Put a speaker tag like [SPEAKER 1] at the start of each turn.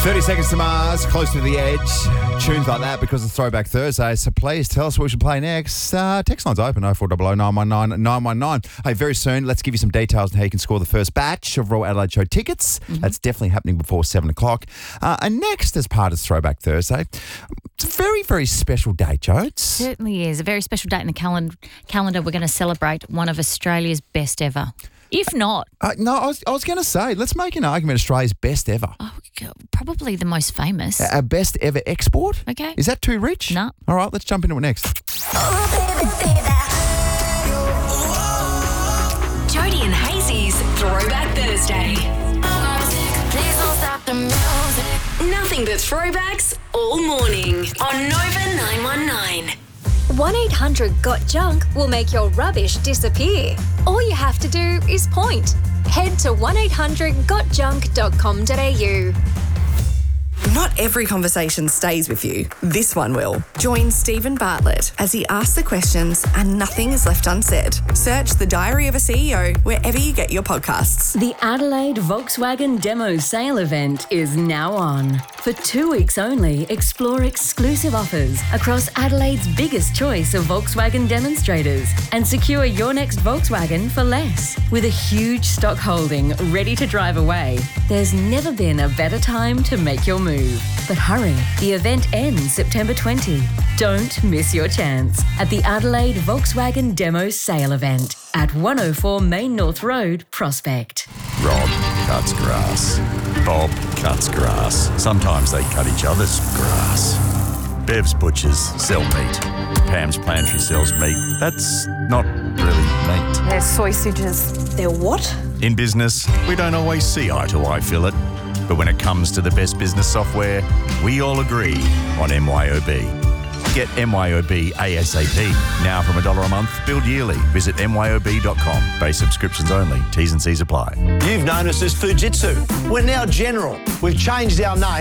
[SPEAKER 1] 30 seconds to Mars, close to the edge. Tunes like that because it's Throwback Thursday. So please tell us what we should play next. Text line's open, 0400 919 919. Hey, very soon, let's give you some details on how you can score the first batch of Royal Adelaide Show tickets. That's definitely happening before 7 o'clock. And next, as part of Throwback Thursday, it's a very, very special day, Joe.
[SPEAKER 2] It certainly is. A very special date in the calendar. We're going to celebrate one of Australia's best ever. If not...
[SPEAKER 1] no, I was going to say, let's make an argument Australia's best ever.
[SPEAKER 2] Oh, probably the most famous.
[SPEAKER 1] Our best ever export?
[SPEAKER 2] Okay.
[SPEAKER 1] Is that too rich?
[SPEAKER 2] No.
[SPEAKER 1] All right, let's jump into it next.
[SPEAKER 3] Jody and Hazy's Throwback Thursday. Nothing but throwbacks all morning on Nova 919.
[SPEAKER 4] 1-800-GOT-JUNK will make your rubbish disappear. All you have to do is point. Head to 1800gotjunk.com.au.
[SPEAKER 5] Not every conversation stays with you. This one will. Join Stephen Bartlett as he asks the questions and nothing is left unsaid. Search The Diary of a CEO wherever you get your podcasts.
[SPEAKER 6] The Adelaide Volkswagen Demo Sale event is now on. For 2 weeks only, explore exclusive offers across Adelaide's biggest choice of Volkswagen demonstrators and secure your next Volkswagen for less. With a huge stock holding ready to drive away, there's never been a better time to make your move. But hurry, the event ends September 20. Don't miss your chance at the Adelaide Volkswagen Demo Sale event at 104 Main North Road, Prospect.
[SPEAKER 7] Rob cuts grass. Bob cuts grass. Sometimes they cut each other's grass. Bev's butchers sell meat. Pam's pantry sells meat. That's not really meat.
[SPEAKER 8] They're sausages. They're what?
[SPEAKER 7] In business, we don't always see eye to eye, Philip. But when it comes to the best business software, we all agree on MYOB. Get MYOB ASAP. Now from $1 a month, billed yearly. Visit myob.com. Base subscriptions only. T's and C's apply.
[SPEAKER 9] You've known us as Fujitsu. We're now General. We've changed our name